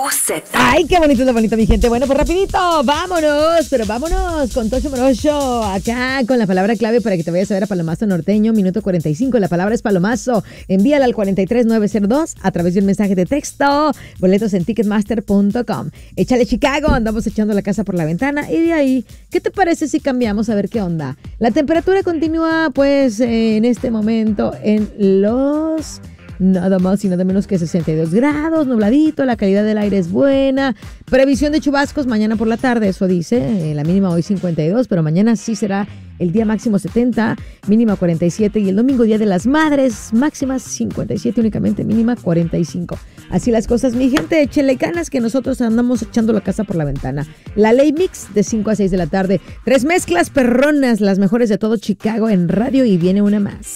Ay, qué bonito, mi gente. Bueno, pues rapidito, vámonos, pero vámonos con Tocho Morocho, acá con la palabra clave para que te vayas a ver a Palomazo Norteño, minuto 45. La palabra es Palomazo. Envíala al 43902 a través de un mensaje de texto. Boletos en Ticketmaster.com. Échale, Chicago, andamos echando la casa por la ventana. Y de ahí, ¿qué te parece si cambiamos a ver qué onda? La temperatura continúa, pues, en este momento en los... nada más y nada menos que 62 grados, nubladito, la calidad del aire es buena. Previsión de chubascos mañana por la tarde, eso dice. La mínima hoy 52, pero mañana sí será el día máximo 70, mínima 47. Y el domingo, Día de las Madres, máximas 57 únicamente, mínima 45. Así las cosas, mi gente, échenle ganas que nosotros andamos echando la casa por la ventana. La Ley Mix de 5 a 6 de la tarde. 3 mezclas perronas, las mejores de todo Chicago en radio y viene una más.